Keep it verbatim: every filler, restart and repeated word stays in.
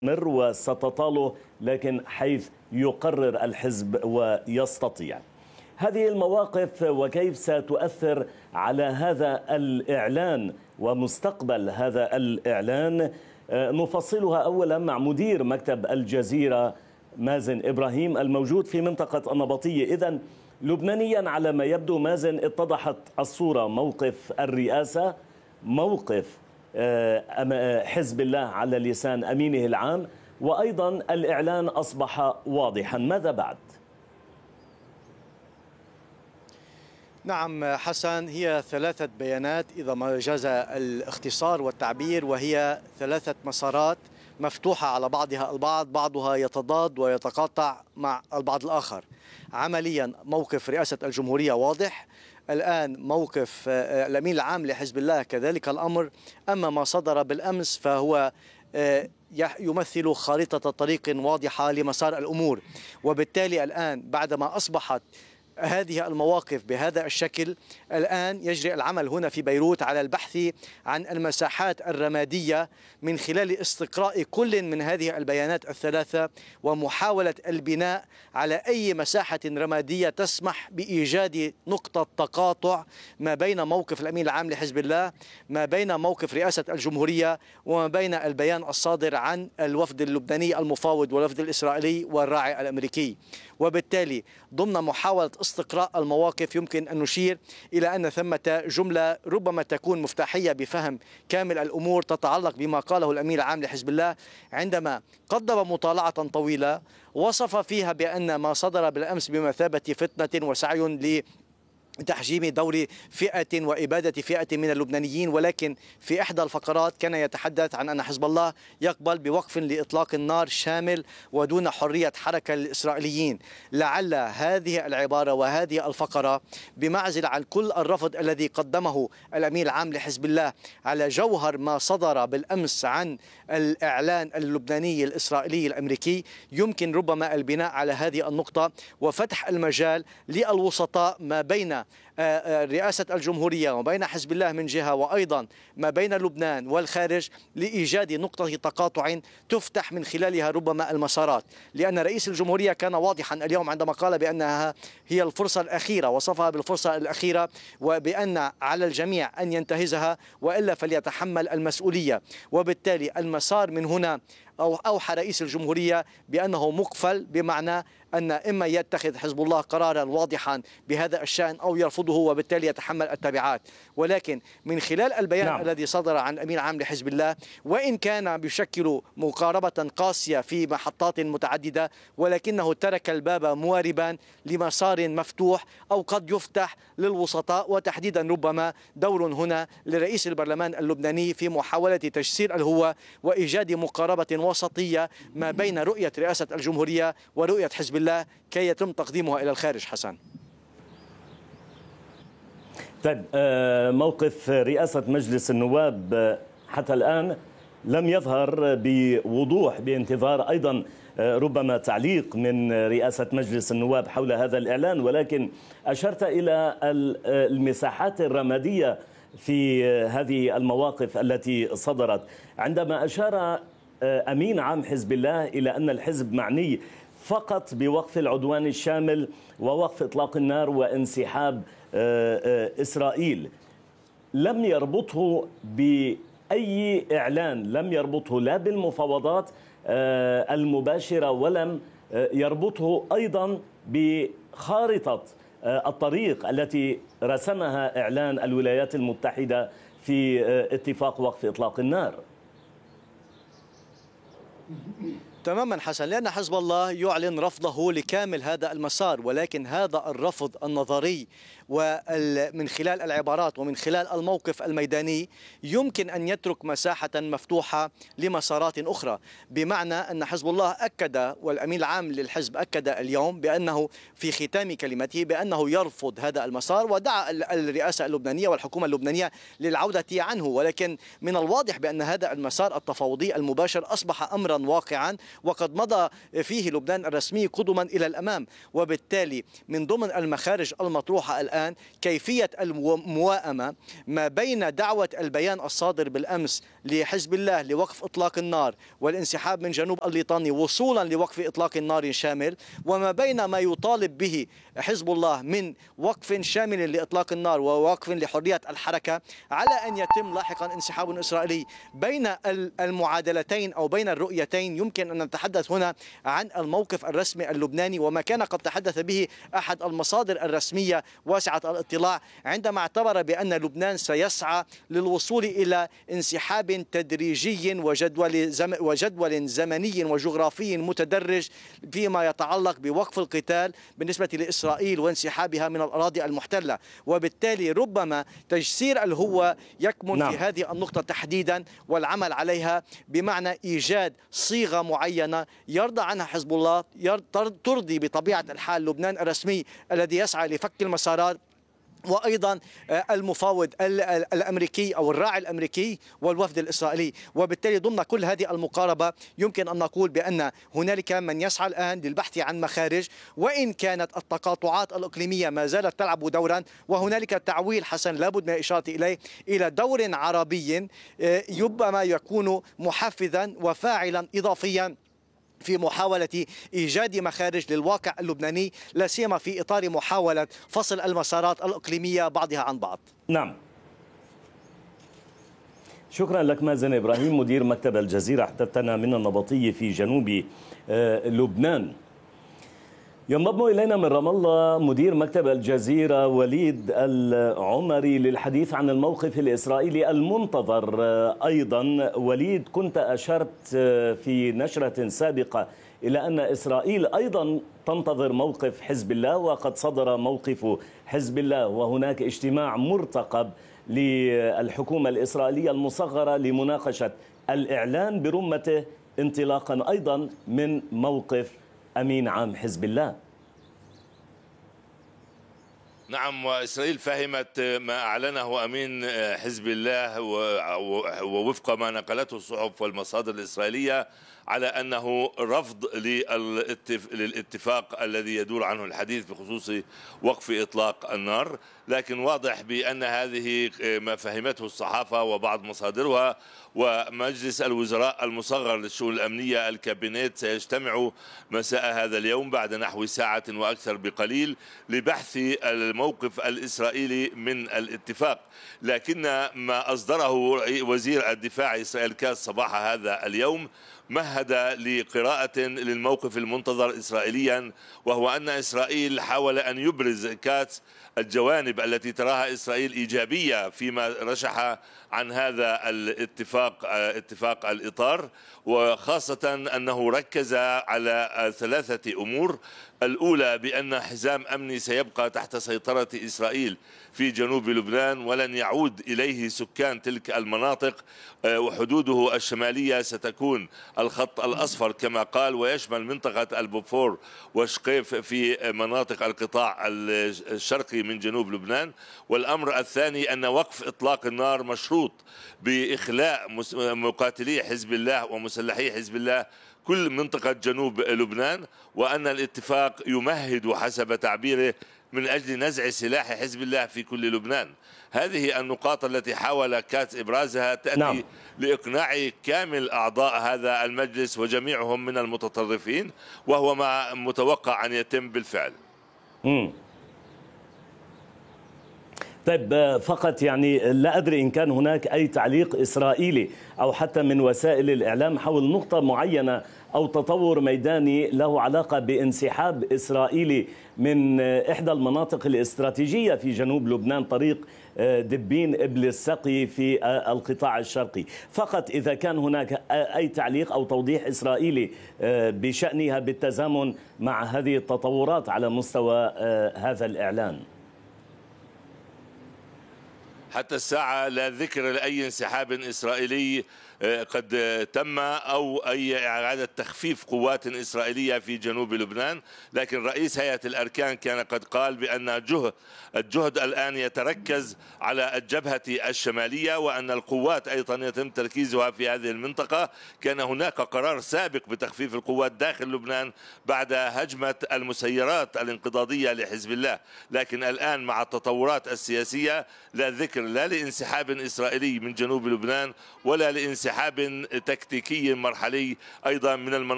وستطاله، لكن حيث يقرر الحزب ويستطيع. هذه المواقف وكيف ستؤثر على هذا الإعلان ومستقبل هذا الإعلان نفصلها أولا مع مدير مكتب الجزيرة مازن إبراهيم الموجود في منطقة النبطية. إذن لبنانيا على ما يبدو مازن اتضحت الصورة، موقف الرئاسة، موقف حزب الله على لسان أمينه العام، وأيضا الإعلان أصبح واضحا. ماذا بعد؟ نعم حسن، هي ثلاثة بيانات إذا ما جاز الاختصار والتعبير، وهي ثلاثة مسارات مفتوحة على بعضها البعض، بعضها يتضاد ويتقاطع مع البعض الآخر. عمليا موقف رئاسة الجمهورية واضح، الآن موقف الأمين العام لحزب الله كذلك الأمر. أما ما صدر بالأمس فهو يمثل خارطة طريق واضحة لمسار الأمور، وبالتالي الآن بعدما أصبحت هذه المواقف بهذا الشكل، الآن يجري العمل هنا في بيروت على البحث عن المساحات الرمادية من خلال استقراء كل من هذه البيانات الثلاثة ومحاولة البناء على أي مساحة رمادية تسمح بإيجاد نقطة تقاطع ما بين موقف الأمين العام لحزب الله، ما بين موقف رئاسة الجمهورية، وما بين البيان الصادر عن الوفد اللبناني المفاوض والوفد الإسرائيلي والراعي الأمريكي. وبالتالي ضمن محاولة استقراء المواقف يمكن أن نشير إلى أن ثمة جملة ربما تكون مفتاحية بفهم كامل الأمور تتعلق بما قاله الأمين العام لحزب الله عندما قدم مطالعة طويلة وصف فيها بأن ما صدر بالأمس بمثابة فتنة وسعي ل تحجيم دور فئة وإبادة فئة من اللبنانيين، ولكن في إحدى الفقرات كان يتحدث عن أن حزب الله يقبل بوقف لإطلاق النار شامل ودون حرية حركة للإسرائيليين. لعل هذه العبارة وهذه الفقرة بمعزل عن كل الرفض الذي قدمه الأمين العام لحزب الله على جوهر ما صدر بالأمس عن الإعلان اللبناني الإسرائيلي الأمريكي، يمكن ربما البناء على هذه النقطة وفتح المجال للوسطاء ما بين رئاسة الجمهورية وبين حزب الله من جهة، وأيضا ما بين لبنان والخارج، لإيجاد نقطة تقاطع تفتح من خلالها ربما المسارات. لأن رئيس الجمهورية كان واضحا اليوم عندما قال بأنها هي الفرصة الأخيرة، وصفها بالفرصة الأخيرة وبأن على الجميع أن ينتهزها وإلا فليتحمل المسؤولية. وبالتالي المسار من هنا أو أوحى رئيس الجمهورية بأنه مقفل، بمعنى أن إما يتخذ حزب الله قرارا واضحا بهذا الشأن أو يرفضه وبالتالي يتحمل التبعات. ولكن من خلال البيان نعم. الذي صدر عن الأمين العام لحزب الله، وإن كان بيشكل مقاربة قاسية في محطات متعددة، ولكنه ترك الباب مواربا لمسار مفتوح أو قد يفتح للوسطاء، وتحديدا ربما دور هنا لرئيس البرلمان اللبناني في محاولة تجسير الهوة وإيجاد مقاربة وسطية ما بين رؤية رئاسة الجمهورية ورؤية حزب الله كي يتم تقديمها إلى الخارج. حسن. طيب، موقف رئاسة مجلس النواب حتى الآن لم يظهر بوضوح، بانتظار أيضا ربما تعليق من رئاسة مجلس النواب حول هذا الإعلان، ولكن أشرت إلى المساحات الرمادية في هذه المواقف التي صدرت، عندما أشار أمين عام حزب الله إلى أن الحزب معني فقط بوقف العدوان الشامل ووقف إطلاق النار وانسحاب إسرائيل. لم يربطه بأي إعلان، لم يربطه لا بالمفاوضات المباشرة، ولم يربطه أيضا بخارطة الطريق التي رسمها إعلان الولايات المتحدة في اتفاق وقف إطلاق النار. تماما حسن، لأن حزب الله يعلن رفضه لكامل هذا المسار، ولكن هذا الرفض النظري ومن خلال العبارات ومن خلال الموقف الميداني يمكن أن يترك مساحة مفتوحة لمسارات أخرى. بمعنى أن حزب الله أكد والأمين العام للحزب أكد اليوم بأنه في ختام كلمته بأنه يرفض هذا المسار، ودعا الرئاسة اللبنانية والحكومة اللبنانية للعودة عنه. ولكن من الواضح بأن هذا المسار التفاوضي المباشر أصبح أمرا أمرا واقعا، وقد مضى فيه لبنان الرسمي قدما إلى الأمام. وبالتالي من ضمن المخارج المطروحة الآن كيفية الموائمة ما بين دعوة البيان الصادر بالأمس لحزب الله لوقف إطلاق النار والانسحاب من جنوب الليطاني وصولا لوقف إطلاق النار شامل، وما بين ما يطالب به حزب الله من وقف شامل لإطلاق النار ووقف لحرية الحركة، على أن يتم لاحقا انسحاب إسرائيلي. بين المعادلتين أو بين الرؤيتين يمكن أن نتحدث هنا عن الموقف الرسمي اللبناني، وما كان قد تحدث به أحد المصادر الرسمية واسعة الاطلاع عندما اعتبر بأن لبنان سيسعى للوصول إلى انسحاب تدريجي وجدول زم وجدول زمني وجغرافي متدرج فيما يتعلق بوقف القتال بالنسبة لإسرائيل وانسحابها من الأراضي المحتلة. وبالتالي ربما تجسير الهوة يكمن نعم. في هذه النقطة تحديدا والعمل عليها، بمعنى إيجاد صيغة معينة يرضى عنها حزب الله، ترضي بطبيعة الحال لبنان الرسمي الذي يسعى لفك المسارات، وأيضا المفاوض الأمريكي أو الراعي الأمريكي والوفد الإسرائيلي. وبالتالي ضمن كل هذه المقاربة يمكن أن نقول بأن هنالك من يسعى الآن للبحث عن مخارج، وإن كانت التقاطعات الإقليمية ما زالت تلعب دورا، وهنالك تعويل حسن لابد من الإشارة إليه إلى دور عربي ربما يكون محفزا وفاعلا إضافيا في محاولة إيجاد مخارج للواقع اللبناني، لا سيما في إطار محاولة فصل المسارات الإقليمية بعضها عن بعض. نعم، شكرا لك مازن إبراهيم مدير مكتب الجزيرة، حدثتنا من النبطية في جنوب لبنان. ينضم إلينا من رام الله مدير مكتب الجزيرة وليد العمري للحديث عن الموقف الإسرائيلي المنتظر. أيضا وليد، كنت أشرت في نشرة سابقة إلى أن إسرائيل أيضا تنتظر موقف حزب الله، وقد صدر موقف حزب الله، وهناك اجتماع مرتقب للحكومة الإسرائيلية المصغرة لمناقشة الإعلان برمته انطلاقا أيضا من موقف أمين عام حزب الله. نعم، وإسرائيل فهمت ما أعلنه أمين حزب الله ووفق ما نقلته الصحف والمصادر الإسرائيلية على أنه رفض للاتفاق الذي يدور عنه الحديث بخصوص وقف إطلاق النار، لكن واضح بأن هذه ما فهمته الصحافة وبعض مصادرها. ومجلس الوزراء المصغر للشؤون الأمنية الكابينيت سيجتمع مساء هذا اليوم بعد نحو ساعة وأكثر بقليل لبحث الموقف الإسرائيلي من الاتفاق. لكن ما أصدره وزير الدفاع إسرائيل كاس صباح هذا اليوم مهد لقراءة للموقف المنتظر إسرائيليا، وهو أن إسرائيل حاول أن يبرز كاتس الجوانب التي تراها إسرائيل إيجابية فيما رشح عن هذا الاتفاق اتفاق الإطار، وخاصة أنه ركز على ثلاثة أمور. الأولى بأن حزام أمني سيبقى تحت سيطرة إسرائيل في جنوب لبنان ولن يعود إليه سكان تلك المناطق، وحدوده الشمالية ستكون الخط الأصفر كما قال، ويشمل منطقة البوفور وشقيف في مناطق القطاع الشرقي من جنوب لبنان. والأمر الثاني أن وقف إطلاق النار مشروط بإخلاء مقاتلي حزب الله ومسلحي حزب الله كل منطقة جنوب لبنان، وأن الاتفاق يمهد حسب تعبيره من أجل نزع سلاح حزب الله في كل لبنان. هذه النقاط التي حاول كاتس إبرازها تأتي نعم. لإقناع كامل أعضاء هذا المجلس وجميعهم من المتطرفين، وهو ما متوقع أن يتم بالفعل. مم. طيب، فقط يعني لا أدري إن كان هناك أي تعليق إسرائيلي أو حتى من وسائل الإعلام حول نقطة معينة أو تطور ميداني له علاقة بانسحاب إسرائيلي من إحدى المناطق الاستراتيجية في جنوب لبنان، طريق دبين إبل السقي في القطاع الشرقي. فقط إذا كان هناك أي تعليق أو توضيح إسرائيلي بشأنها بالتزامن مع هذه التطورات على مستوى هذا الإعلان. حتى الساعة لا ذكر لأي انسحاب إسرائيلي قد تم أو أي إعادة تخفيف قوات إسرائيلية في جنوب لبنان، لكن رئيس هيئة الأركان كان قد قال بأن جهد الجهد الآن يتركز على الجبهة الشمالية، وأن القوات أيضا يتم تركيزها في هذه المنطقة. كان هناك قرار سابق بتخفيف القوات داخل لبنان بعد هجمة المسيرات الانقضاضية لحزب الله، لكن الآن مع التطورات السياسية لا ذكر لا لانسحاب إسرائيلي من جنوب لبنان ولا لانسحاب تكتيكي مرحلي أيضا من المناطق